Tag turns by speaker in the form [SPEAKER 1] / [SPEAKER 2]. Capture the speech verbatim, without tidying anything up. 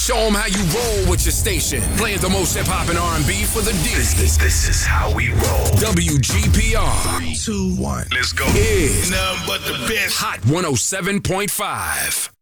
[SPEAKER 1] Show them how you roll with your station. Playing the most hip-hop and R and B for the D.
[SPEAKER 2] This, this, this is how we roll.
[SPEAKER 1] W G P R.
[SPEAKER 2] Three, two, one. Let's go.
[SPEAKER 1] Is
[SPEAKER 2] nothing but the best.
[SPEAKER 1] Hot one oh seven point five.